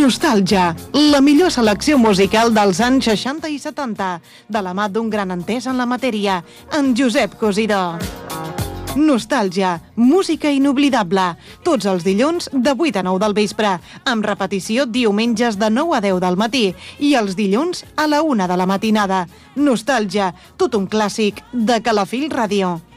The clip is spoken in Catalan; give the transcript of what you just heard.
Nostàlgia, la millor selecció musical dels anys 60 i 70, de la mà d'un gran entès en la matèria, en Josep Cosidó. Nostàlgia, música inoblidable, tots els dilluns de 8 a 9 del vespre, amb repetició diumenges de 9 a 10 del matí i els dilluns a la 1 de la matinada. Nostàlgia, tot un clàssic de Calafell Ràdio.